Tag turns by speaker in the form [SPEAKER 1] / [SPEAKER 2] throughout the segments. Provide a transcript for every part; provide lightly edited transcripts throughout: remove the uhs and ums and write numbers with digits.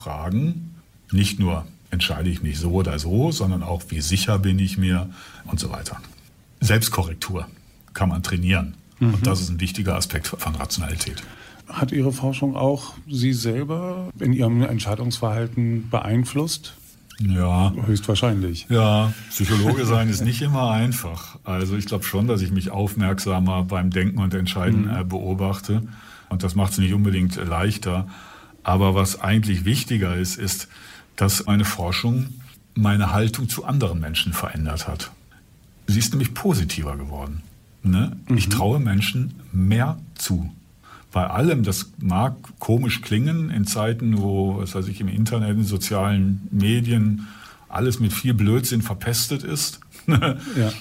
[SPEAKER 1] Fragen, nicht nur entscheide ich mich so oder so, sondern auch, wie sicher bin ich mir und so weiter. Selbstkorrektur kann man trainieren. Und das ist ein wichtiger Aspekt von Rationalität.
[SPEAKER 2] Hat Ihre Forschung auch Sie selber in Ihrem Entscheidungsverhalten beeinflusst?
[SPEAKER 1] Ja.
[SPEAKER 2] Höchstwahrscheinlich.
[SPEAKER 1] Ja, Psychologe sein ist nicht immer einfach. Also ich glaube schon, dass ich mich aufmerksamer beim Denken und Entscheiden beobachte. Und das macht es nicht unbedingt leichter. Aber was eigentlich wichtiger ist, ist, dass meine Forschung meine Haltung zu anderen Menschen verändert hat. Sie ist nämlich positiver geworden. Ne? Ich traue Menschen mehr zu. Bei allem, das mag komisch klingen in Zeiten, wo, was weiß ich, im Internet, in sozialen Medien alles mit viel Blödsinn verpestet ist. Ja.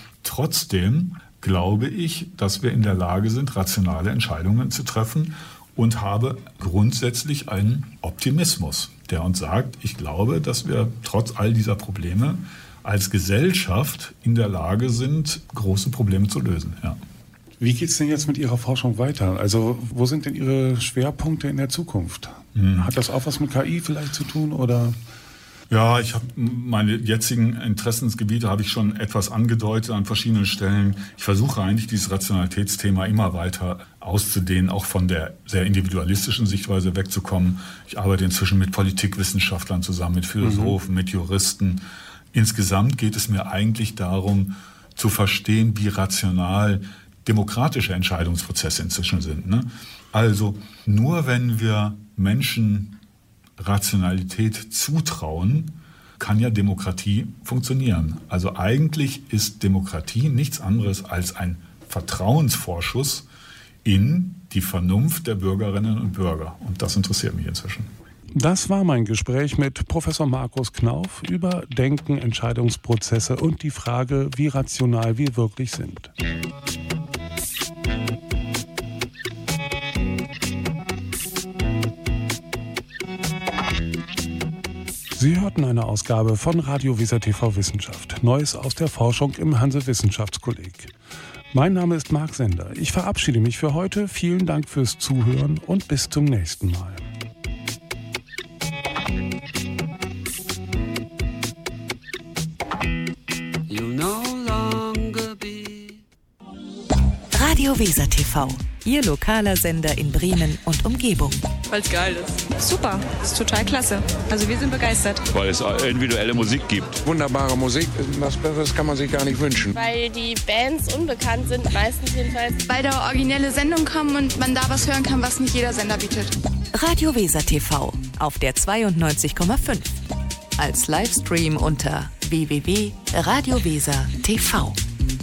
[SPEAKER 1] Trotzdem glaube ich, dass wir in der Lage sind, rationale Entscheidungen zu treffen und habe grundsätzlich einen Optimismus, der uns sagt, ich glaube, dass wir trotz all dieser Probleme als Gesellschaft in der Lage sind, große Probleme zu lösen. Ja.
[SPEAKER 2] Wie geht es denn jetzt mit Ihrer Forschung weiter? Also wo sind denn Ihre Schwerpunkte in der Zukunft? Hat das auch was mit KI vielleicht zu tun oder?
[SPEAKER 1] Ja, ich habe meine jetzigen Interessensgebiete habe ich schon etwas angedeutet an verschiedenen Stellen. Ich versuche eigentlich dieses Rationalitätsthema immer weiter auszudehnen, auch von der sehr individualistischen Sichtweise wegzukommen. Ich arbeite inzwischen mit Politikwissenschaftlern zusammen, mit Philosophen, mit Juristen. Insgesamt geht es mir eigentlich darum, zu verstehen, wie rational demokratische Entscheidungsprozesse inzwischen sind. Ne? Also nur wenn wir Menschen Rationalität zutrauen, kann ja Demokratie funktionieren. Also eigentlich ist Demokratie nichts anderes als ein Vertrauensvorschuss in die Vernunft der Bürgerinnen und Bürger. Und das interessiert mich inzwischen.
[SPEAKER 2] Das war mein Gespräch mit Professor Markus Knauf über Denken, Entscheidungsprozesse und die Frage, wie rational wir wirklich sind. Sie hörten eine Ausgabe von Radio Weser TV Wissenschaft. Neues aus der Forschung im Hanse-Wissenschaftskolleg. Mein Name ist Marc Sender. Ich verabschiede mich für heute. Vielen Dank fürs Zuhören und bis zum nächsten Mal.
[SPEAKER 3] Radio Weser TV, Ihr lokaler Sender in Bremen und Umgebung.
[SPEAKER 4] Weil es geil ist. Super, ist total klasse. Also wir sind begeistert.
[SPEAKER 5] Weil es individuelle Musik gibt.
[SPEAKER 6] Wunderbare Musik, was Besseres kann man sich gar nicht wünschen.
[SPEAKER 7] Weil die Bands unbekannt sind, meistens jedenfalls.
[SPEAKER 8] Weil da originelle Sendungen kommen und man da was hören kann, was nicht jeder Sender bietet.
[SPEAKER 3] Radio Weser TV auf der 92,5. Als Livestream unter www.radioweser.tv.